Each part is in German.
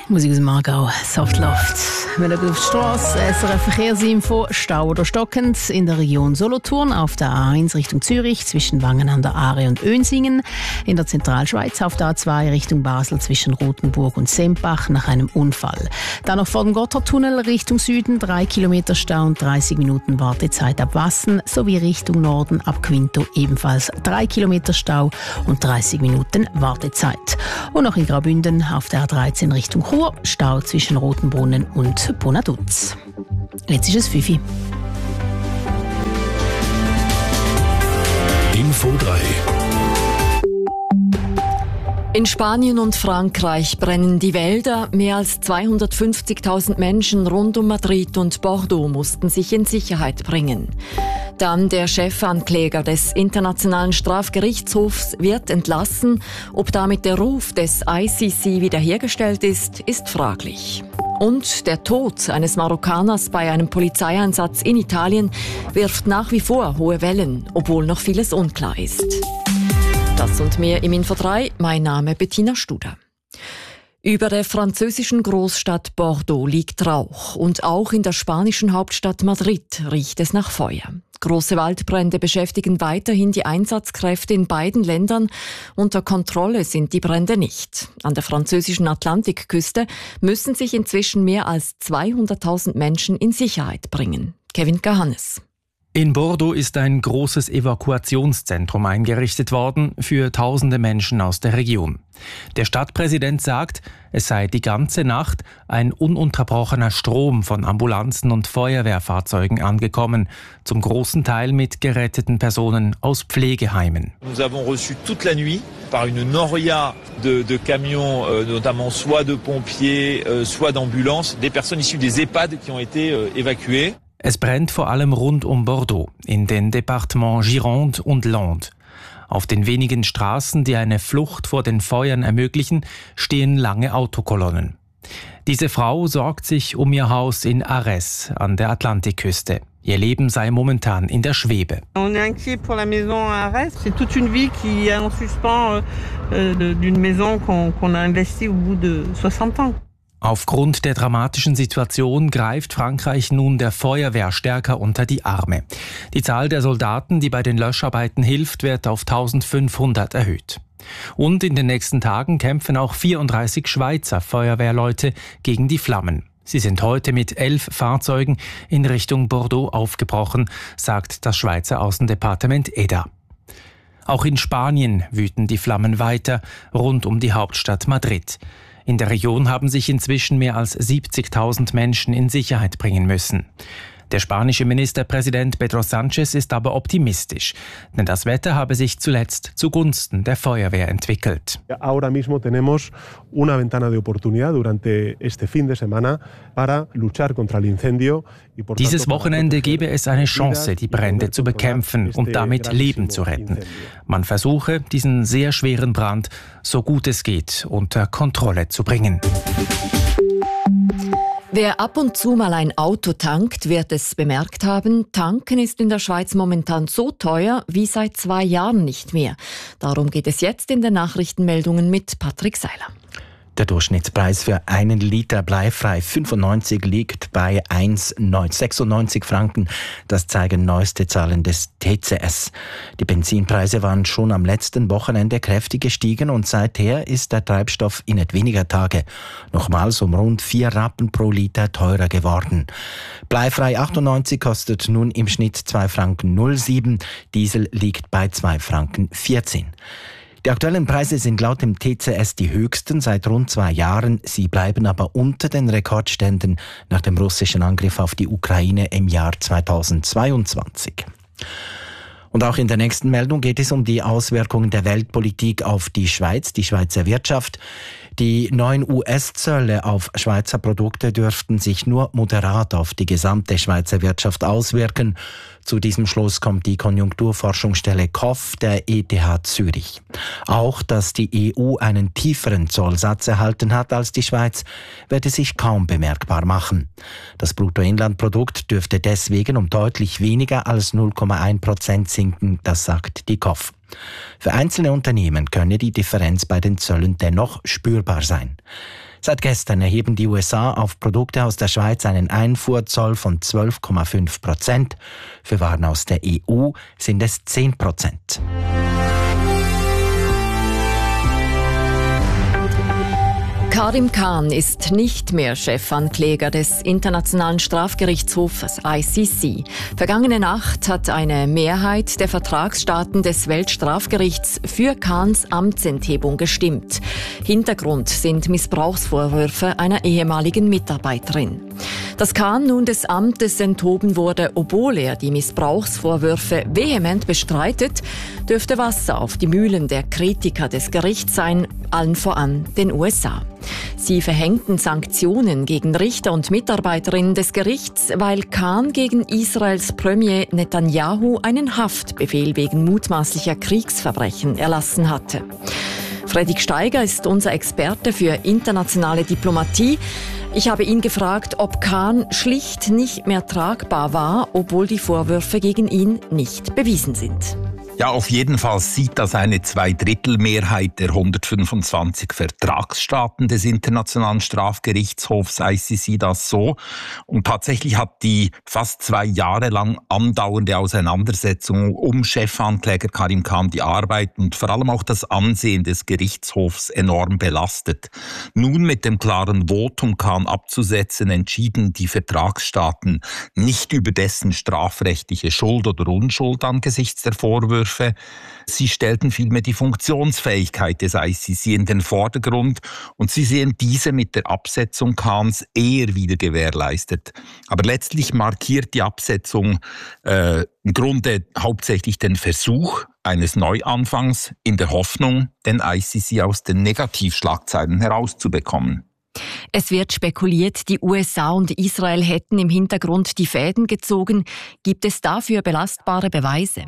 Musik aus dem Aargau, Softloft. Wir schauen auf die Strasse, SRF Verkehrsinfo, Stau oder stockend in der Region Solothurn auf der A1 Richtung Zürich zwischen Wangen an der Aare und Önsingen, in der Zentralschweiz auf der A2 Richtung Basel zwischen Rothenburg und Sempach nach einem Unfall. Dann noch vor dem Gotthardtunnel Richtung Süden 3 Kilometer Stau und 30 Minuten Wartezeit ab Wassen sowie Richtung Norden ab Quinto ebenfalls 3 Kilometer Stau und 30 Minuten Wartezeit. Und noch in Graubünden auf der A13 Richtung Chur Stau zwischen Rotenbrunnen und Bonaduz. Jetzt ist es 5 Uhr. Info 3. In Spanien und Frankreich brennen die Wälder. Mehr als 250.000 Menschen rund um Madrid und Bordeaux mussten sich in Sicherheit bringen. Dann der Chefankläger des Internationalen Strafgerichtshofs wird entlassen. Ob damit der Ruf des ICC wiederhergestellt ist, ist fraglich. Und der Tod eines Marokkaners bei einem Polizeieinsatz in Italien wirft nach wie vor hohe Wellen, obwohl noch vieles unklar ist. Das und mehr im Info 3. Mein Name Bettina Studer. Über der französischen Großstadt Bordeaux liegt Rauch und auch in der spanischen Hauptstadt Madrid riecht es nach Feuer. Große Waldbrände beschäftigen weiterhin die Einsatzkräfte in beiden Ländern. Unter Kontrolle sind die Brände nicht. An der französischen Atlantikküste müssen sich inzwischen mehr als 200.000 Menschen in Sicherheit bringen. Kevin Gahannes. In Bordeaux ist ein großes Evakuationszentrum eingerichtet worden für tausende Menschen aus der Region. Der Stadtpräsident sagt, es sei die ganze Nacht ein ununterbrochener Strom von Ambulanzen und Feuerwehrfahrzeugen angekommen, zum großen Teil mit geretteten Personen aus Pflegeheimen. Nous avons reçu toute la nuit par une noria de camions, notamment soit de pompiers, soit d'ambulances, des personnes issues des EHPAD qui ont été évacuées. Es brennt vor allem rund um Bordeaux, in den Departements Gironde und Landes. Auf den wenigen Straßen, die eine Flucht vor den Feuern ermöglichen, stehen lange Autokolonnen. Diese Frau sorgt sich um ihr Haus in Arès an der Atlantikküste. Ihr Leben sei momentan in der Schwebe. On est inquiet pour la maison à Arès. C'est toute une vie qui est en suspens d'une maison qu'on a investie au bout de 60 ans. Aufgrund der dramatischen Situation greift Frankreich nun der Feuerwehr stärker unter die Arme. Die Zahl der Soldaten, die bei den Löscharbeiten hilft, wird auf 1500 erhöht. Und in den nächsten Tagen kämpfen auch 34 Schweizer Feuerwehrleute gegen die Flammen. Sie sind heute mit 11 Fahrzeugen in Richtung Bordeaux aufgebrochen, sagt das Schweizer Außendepartement EDA. Auch in Spanien wüten die Flammen weiter, rund um die Hauptstadt Madrid. In der Region haben sich inzwischen mehr als 70.000 Menschen in Sicherheit bringen müssen. Der spanische Ministerpräsident Pedro Sánchez ist aber optimistisch, denn das Wetter habe sich zuletzt zugunsten der Feuerwehr entwickelt. Ahora mismo tenemos una ventana de oportunidad durante este fin de semana para luchar contra el incendio. Dieses Wochenende gebe es eine Chance, die Brände zu bekämpfen und damit Leben zu retten. Man versuche, diesen sehr schweren Brand so gut es geht unter Kontrolle zu bringen. Wer ab und zu mal ein Auto tankt, wird es bemerkt haben, tanken ist in der Schweiz momentan so teuer wie seit 2 Jahren nicht mehr. Darum geht es jetzt in den Nachrichtenmeldungen mit Patrick Seiler. Der Durchschnittspreis für einen Liter bleifrei 95 liegt bei 1,96 Franken. Das zeigen neueste Zahlen des TCS. Die Benzinpreise waren schon am letzten Wochenende kräftig gestiegen und seither ist der Treibstoff innerhalb weniger Tage nochmals um rund 4 Rappen pro Liter teurer geworden. Bleifrei 98 kostet nun im Schnitt 2,07 Franken. Diesel liegt bei 2,14 Franken. Die aktuellen Preise sind laut dem TCS die höchsten seit rund 2 Jahren. Sie bleiben aber unter den Rekordständen nach dem russischen Angriff auf die Ukraine im Jahr 2022. Und auch in der nächsten Meldung geht es um die Auswirkungen der Weltpolitik auf die Schweiz, die Schweizer Wirtschaft. Die neuen US-Zölle auf Schweizer Produkte dürften sich nur moderat auf die gesamte Schweizer Wirtschaft auswirken. Zu diesem Schluss kommt die Konjunkturforschungsstelle KOF der ETH Zürich. Auch, dass die EU einen tieferen Zollsatz erhalten hat als die Schweiz, werde sich kaum bemerkbar machen. Das Bruttoinlandprodukt dürfte deswegen um deutlich weniger als 0,1% sinken, das sagt die KOF. Für einzelne Unternehmen könne die Differenz bei den Zöllen dennoch spürbar sein. Seit gestern erheben die USA auf Produkte aus der Schweiz einen Einfuhrzoll von 12,5%. Für Waren aus der EU sind es 10%. Karim Khan ist nicht mehr Chefankläger des Internationalen Strafgerichtshofs ICC. Vergangene Nacht hat eine Mehrheit der Vertragsstaaten des Weltstrafgerichts für Khans Amtsenthebung gestimmt. Hintergrund sind Missbrauchsvorwürfe einer ehemaligen Mitarbeiterin. Dass Khan nun des Amtes enthoben wurde, obwohl er die Missbrauchsvorwürfe vehement bestreitet, dürfte Wasser auf die Mühlen der Kritiker des Gerichts sein, allen voran den USA. Sie verhängten Sanktionen gegen Richter und Mitarbeiterinnen des Gerichts, weil Khan gegen Israels Premier Netanyahu einen Haftbefehl wegen mutmaßlicher Kriegsverbrechen erlassen hatte. Fredrik Steiger ist unser Experte für internationale Diplomatie. Ich habe ihn gefragt, ob Khan schlicht nicht mehr tragbar war, obwohl die Vorwürfe gegen ihn nicht bewiesen sind. Ja, auf jeden Fall sieht das eine Zweidrittelmehrheit der 125 Vertragsstaaten des Internationalen Strafgerichtshofs ICC das so. Und tatsächlich hat die fast 2 Jahre lang andauernde Auseinandersetzung um Chefankläger Karim Khan die Arbeit und vor allem auch das Ansehen des Gerichtshofs enorm belastet. Nun mit dem klaren Votum, Khan abzusetzen, entschieden die Vertragsstaaten nicht über dessen strafrechtliche Schuld oder Unschuld angesichts der Vorwürfe. Sie stellten vielmehr die Funktionsfähigkeit des ICC in den Vordergrund und sie sehen diese mit der Absetzung Khans eher wieder gewährleistet. Aber letztlich markiert die Absetzung im Grunde hauptsächlich den Versuch eines Neuanfangs in der Hoffnung, den ICC aus den Negativschlagzeilen herauszubekommen. Es wird spekuliert, die USA und Israel hätten im Hintergrund die Fäden gezogen. Gibt es dafür belastbare Beweise?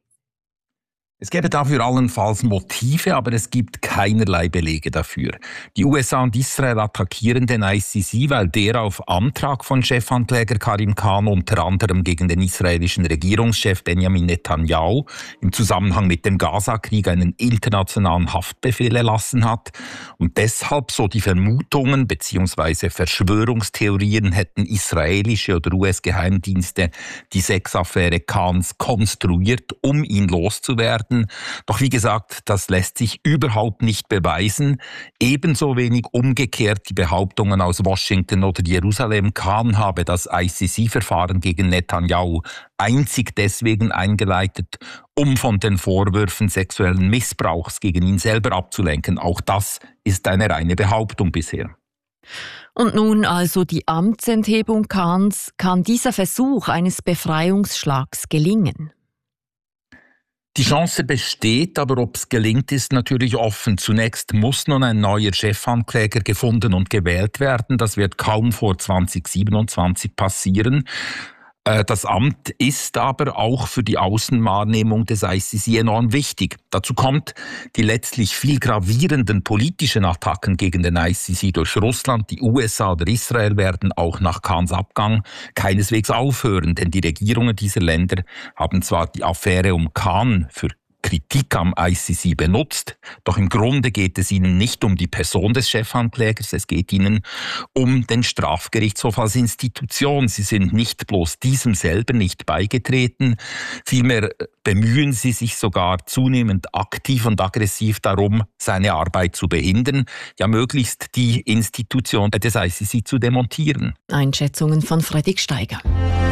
Es gäbe dafür allenfalls Motive, aber es gibt keinerlei Belege dafür. Die USA und Israel attackieren den ICC, weil der auf Antrag von Chefankläger Karim Khan unter anderem gegen den israelischen Regierungschef Benjamin Netanyahu im Zusammenhang mit dem Gaza-Krieg einen internationalen Haftbefehl erlassen hat. Und deshalb, so die Vermutungen bzw. Verschwörungstheorien, hätten israelische oder US-Geheimdienste die Sexaffäre Khans konstruiert, um ihn loszuwerden. Doch wie gesagt, das lässt sich überhaupt nicht beweisen. Ebenso wenig umgekehrt die Behauptungen aus Washington oder Jerusalem, Khan habe das ICC-Verfahren gegen Netanyahu einzig deswegen eingeleitet, um von den Vorwürfen sexuellen Missbrauchs gegen ihn selber abzulenken. Auch das ist eine reine Behauptung bisher. Und nun also die Amtsenthebung Khans. Kann dieser Versuch eines Befreiungsschlags gelingen? Die Chance besteht, aber ob es gelingt, ist natürlich offen. Zunächst muss nun ein neuer Chefankläger gefunden und gewählt werden. Das wird kaum vor 2027 passieren. Das Amt ist aber auch für die Außenwahrnehmung des ICC enorm wichtig. Dazu kommt, die letztlich viel gravierenden politischen Attacken gegen den ICC durch Russland, die USA oder Israel werden auch nach Khans Abgang keineswegs aufhören, denn die Regierungen dieser Länder haben zwar die Affäre um Khan für Kritik am ICC benutzt, doch im Grunde geht es ihnen nicht um die Person des Chefanklägers, es geht ihnen um den Strafgerichtshof als Institution. Sie sind nicht bloß diesem selber nicht beigetreten, vielmehr bemühen sie sich sogar zunehmend aktiv und aggressiv darum, seine Arbeit zu behindern, ja möglichst die Institution des ICC zu demontieren. Einschätzungen von Fredrik Steiger.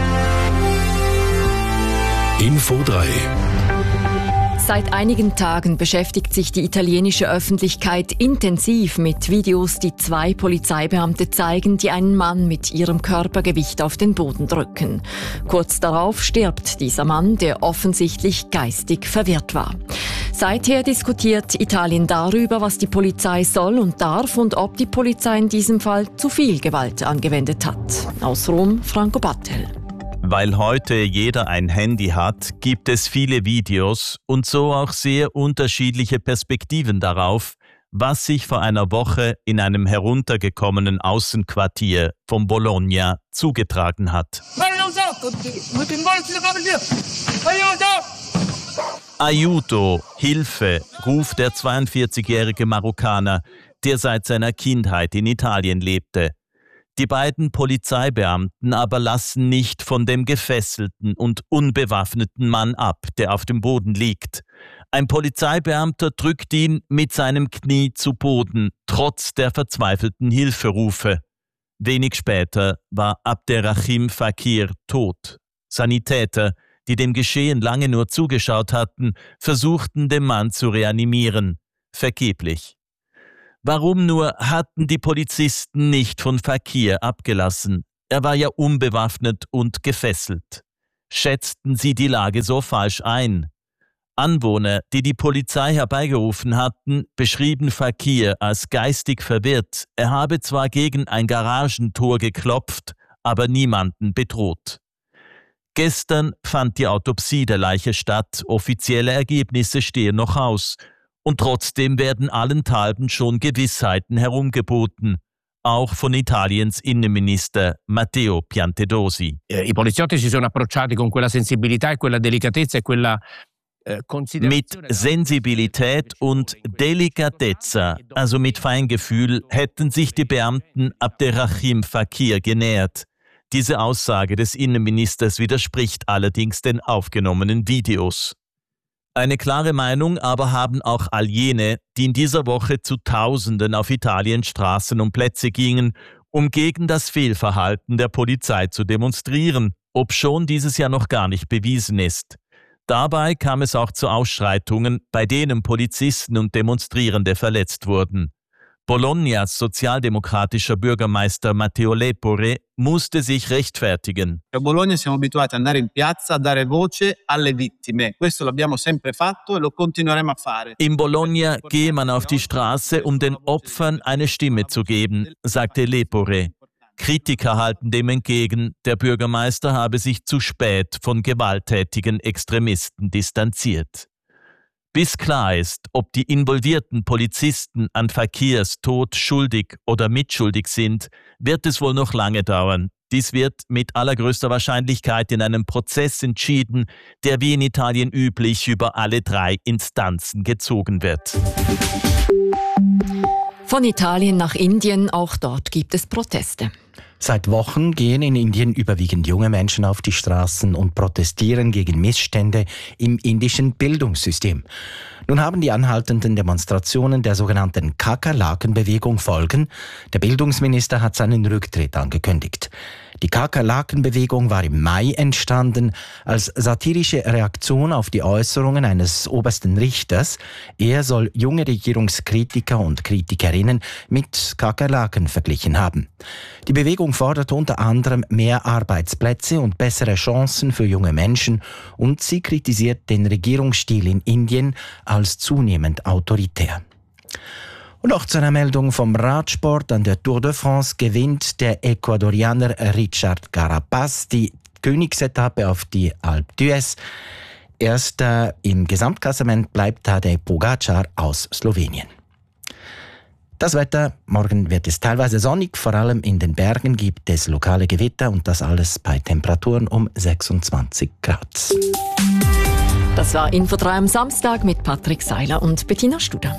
Info 3. Seit einigen Tagen beschäftigt sich die italienische Öffentlichkeit intensiv mit Videos, die 2 Polizeibeamte zeigen, die einen Mann mit ihrem Körpergewicht auf den Boden drücken. Kurz darauf stirbt dieser Mann, der offensichtlich geistig verwirrt war. Seither diskutiert Italien darüber, was die Polizei soll und darf und ob die Polizei in diesem Fall zu viel Gewalt angewendet hat. Aus Rom, Franco Battel. Weil heute jeder ein Handy hat, gibt es viele Videos und so auch sehr unterschiedliche Perspektiven darauf, was sich vor einer Woche in einem heruntergekommenen Außenquartier von Bologna zugetragen hat. Aiuto, Hilfe, ruft der 42-jährige Marokkaner, der seit seiner Kindheit in Italien lebte. Die beiden Polizeibeamten aber lassen nicht von dem gefesselten und unbewaffneten Mann ab, der auf dem Boden liegt. Ein Polizeibeamter drückt ihn mit seinem Knie zu Boden, trotz der verzweifelten Hilferufe. Wenig später war Abderrahim Fakir tot. Sanitäter, die dem Geschehen lange nur zugeschaut hatten, versuchten, den Mann zu reanimieren. Vergeblich. Warum nur hatten die Polizisten nicht von Fakir abgelassen? Er war ja unbewaffnet und gefesselt. Schätzten sie die Lage so falsch ein? Anwohner, die die Polizei herbeigerufen hatten, beschrieben Fakir als geistig verwirrt. Er habe zwar gegen ein Garagentor geklopft, aber niemanden bedroht. Gestern fand die Autopsie der Leiche statt. Offizielle Ergebnisse stehen noch aus. Und trotzdem werden allenthalben schon Gewissheiten herumgeboten, auch von Italiens Innenminister Matteo Piantedosi. I poliziotti si sono approcciati con quella sensibilità e quella delicatezza e quella mit Sensibilität und Delicatezza, also mit Feingefühl, hätten sich die Beamten Abderrahim Fakir genähert. Diese Aussage des Innenministers widerspricht allerdings den aufgenommenen Videos. Eine klare Meinung aber haben auch all jene, die in dieser Woche zu Tausenden auf Italiens Straßen und Plätze gingen, um gegen das Fehlverhalten der Polizei zu demonstrieren, obschon dieses ja noch gar nicht bewiesen ist. Dabei kam es auch zu Ausschreitungen, bei denen Polizisten und Demonstrierende verletzt wurden. Bolognas sozialdemokratischer Bürgermeister Matteo Lepore musste sich rechtfertigen. A Bologna siamo abituati ad andare in piazza a dare voce alle vittime. Questo l'abbiamo sempre fatto e lo continueremo a fare. In Bologna gehe man auf die Straße, um den Opfern eine Stimme zu geben, sagte Lepore. Kritiker halten dem entgegen, der Bürgermeister habe sich zu spät von gewalttätigen Extremisten distanziert. Bis klar ist, ob die involvierten Polizisten an Fakirs Tod schuldig oder mitschuldig sind, wird es wohl noch lange dauern. Dies wird mit allergrößter Wahrscheinlichkeit in einem Prozess entschieden, der wie in Italien üblich über alle 3 Instanzen gezogen wird. Von Italien nach Indien, auch dort gibt es Proteste. Seit Wochen gehen in Indien überwiegend junge Menschen auf die Straßen und protestieren gegen Missstände im indischen Bildungssystem. Nun haben die anhaltenden Demonstrationen der sogenannten Kakerlaken-Bewegung Folgen. Der Bildungsminister hat seinen Rücktritt angekündigt. Die Kakerlaken-Bewegung war im Mai entstanden als satirische Reaktion auf die Äußerungen eines obersten Richters. Er soll junge Regierungskritiker und Kritikerinnen mit Kakerlaken verglichen haben. Die Bewegung fordert unter anderem mehr Arbeitsplätze und bessere Chancen für junge Menschen und sie kritisiert den Regierungsstil in Indien als zunehmend autoritär. Und noch zu einer Meldung vom Radsport. An der Tour de France gewinnt der Ecuadorianer Richard Carapaz die Königsetappe auf die Alpe d'Huez. Erster im Gesamtklassement bleibt Tadej Pogačar aus Slowenien. Das Wetter, morgen wird es teilweise sonnig, vor allem in den Bergen gibt es lokale Gewitter und das alles bei Temperaturen um 26 Grad. Das war Info 3 am Samstag mit Patrick Seiler und Bettina Studer.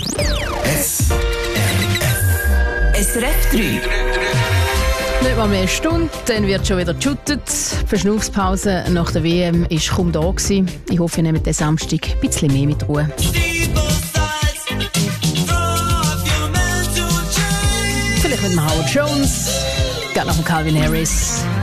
SRF 3. Nicht mal mehr eine Stunde, dann wird schon wieder geshootet. Die Verschnaufspause nach der WM war kaum da gewesen. Ich hoffe, ihr nehmt den Samstag ein bisschen mehr mit Ruhe. Vielleicht mit dem Howard Jones, gerade nach dem Calvin Harris.